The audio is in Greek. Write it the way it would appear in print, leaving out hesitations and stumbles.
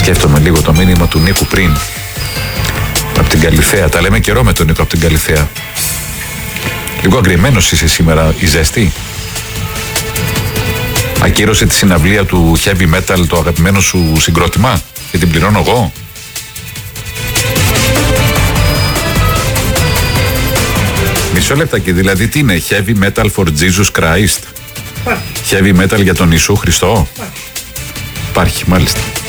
Σκέφτομαι λίγο το μήνυμα του Νίκου πριν. Από την Καλιθέα. Τα λέμε καιρό με τον Νίκο από την Καλιθέα. Λίγο αγκριμένος είσαι σήμερα, η ζέστη. Ακύρωσε τη συναυλία του heavy metal το αγαπημένο σου συγκρότημα και την πληρώνω εγώ. Μισό λεπτάκι, δηλαδή τι είναι, heavy metal for Jesus Christ? Heavy metal για τον Ιησού Χριστό? Υπάρχει, μάλιστα.